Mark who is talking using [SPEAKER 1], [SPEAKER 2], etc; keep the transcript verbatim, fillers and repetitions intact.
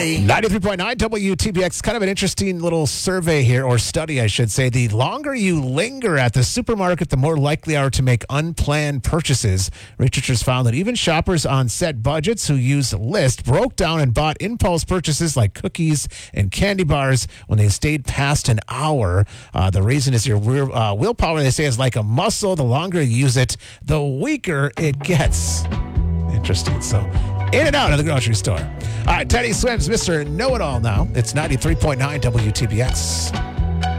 [SPEAKER 1] ninety-three point nine W T B X, kind of an interesting little survey here, or study, I should say. The longer you linger at the supermarket, the more likely are to make unplanned purchases. Researchers found that even shoppers on set budgets who used List broke down and bought impulse purchases like cookies and candy bars when they stayed past an hour. Uh, the reason is your will- uh, willpower, they say, is like a muscle. The longer you use it, the weaker it gets. Interesting. So, in and out of the grocery store. All right, Teddy Swims, Mister Know-It-All now. It's ninety-three point nine W T B X.